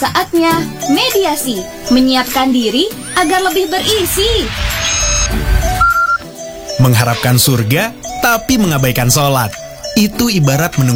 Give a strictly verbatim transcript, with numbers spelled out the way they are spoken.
Saatnya mediasi, menyiapkan diri agar lebih berisi. Mengharapkan surga, tapi mengabaikan sholat. Itu ibarat menunggu